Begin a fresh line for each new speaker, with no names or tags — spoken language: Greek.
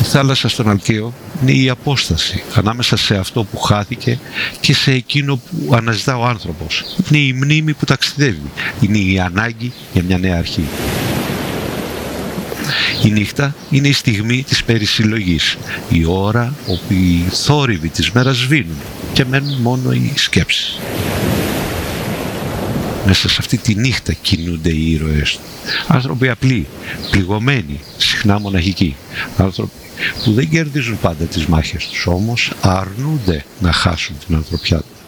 θάλασσα στον Αλκαίο είναι η απόσταση ανάμεσα σε αυτό που χάθηκε και σε εκείνο που αναζητά ο άνθρωπος. Είναι η μνήμη που ταξιδεύει. Είναι η ανάγκη για μια νέα αρχή. Η νύχτα είναι η στιγμή της περισυλλογής, η ώρα όπου οι θόρυβοι της μέρας σβήνουν και μένουν μόνο οι σκέψεις. Μέσα σε αυτή τη νύχτα κινούνται οι ήρωες του. Άνθρωποι απλοί, πληγωμένοι, συχνά μοναχικοί. Άνθρωποι που δεν κερδίζουν πάντα τις μάχες τους, όμως αρνούνται να χάσουν την ανθρωπιά τους.